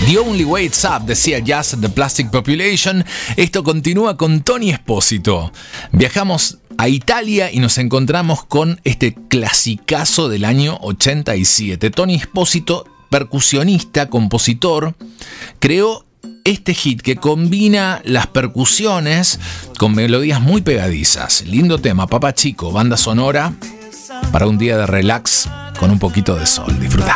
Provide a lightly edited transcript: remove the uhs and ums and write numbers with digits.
The Only Way It's Up, decía Jazz The Plastic Population. Esto continúa con Tony Espósito. Viajamos a Italia y nos encontramos con este clasicazo del año 87. Tony Espósito, percusionista, compositor, creó este hit que combina las percusiones con melodías muy pegadizas. Lindo tema, Papá Chico, banda sonora para un día de relax con un poquito de sol. Disfruta.